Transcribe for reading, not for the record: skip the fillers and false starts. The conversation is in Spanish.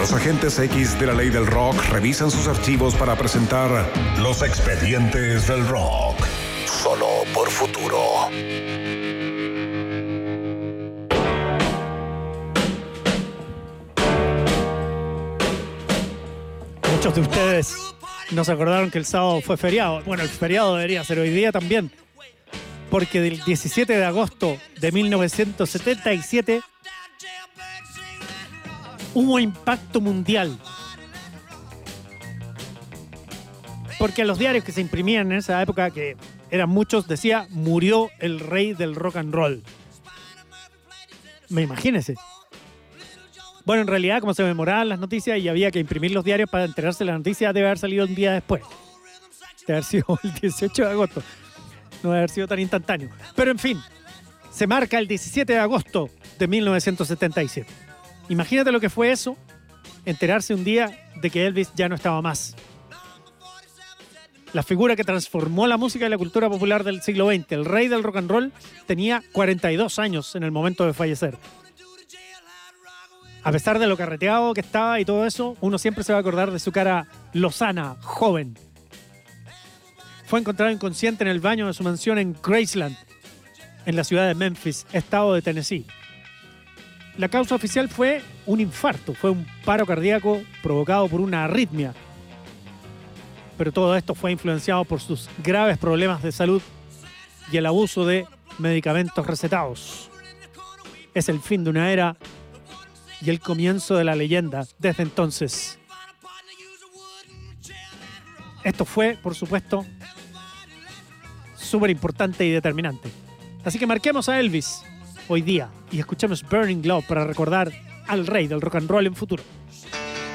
Los agentes X de la ley del rock revisan sus archivos para presentar Los Expedientes del Rock. Solo por Futuro. Muchos de ustedes no se acordaron que el sábado fue feriado. Bueno, el feriado debería ser hoy día también, porque del 17 de agosto de 1977 hubo impacto mundial. Porque a los diarios que se imprimían en esa época, que eran muchos, decía: murió el rey del rock and roll. Imagínense. Bueno, en realidad, como se memoraban las noticias y había que imprimir los diarios para enterarse de la noticia, debe haber salido un día después. Debe haber sido el 18 de agosto. No debe haber sido tan instantáneo. Pero en fin, se marca el 17 de agosto de 1977. Imagínate lo que fue eso, enterarse un día de que Elvis ya no estaba más. La figura que transformó la música y la cultura popular del siglo XX, el rey del rock and roll, tenía 42 años en el momento de fallecer. A pesar de lo carreteado que estaba y todo eso, uno siempre se va a acordar de su cara lozana, joven. Fue encontrado inconsciente en el baño de su mansión en Graceland, en la ciudad de Memphis, estado de Tennessee. La causa oficial fue un infarto, fue un paro cardíaco provocado por una arritmia. Pero todo esto fue influenciado por sus graves problemas de salud y el abuso de medicamentos recetados. Es el fin de una era y el comienzo de la leyenda desde entonces. Esto fue, por supuesto, súper importante y determinante. Así que marquemos a Elvis hoy día y escuchemos Burning Love para recordar al rey del rock and roll en futuro.